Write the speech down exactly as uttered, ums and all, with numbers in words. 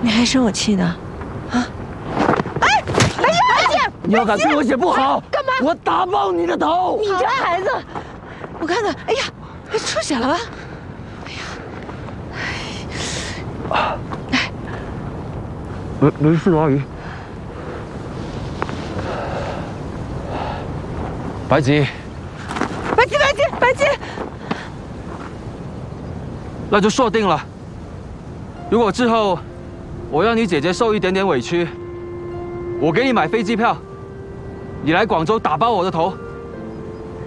你还生我气呢？啊！哎，白姐，白姐， 你要敢对我姐不好， 干嘛？ 我打爆你的头！ 你这孩子，我看看，哎呀，出血了吧？哎呀，啊，来， 没没事，阿姨。白吉， 白吉，白吉，白吉， 那就说定了。如果之后我让你姐姐受一点点委屈，我给你买飞机票，你来广州打爆我的头。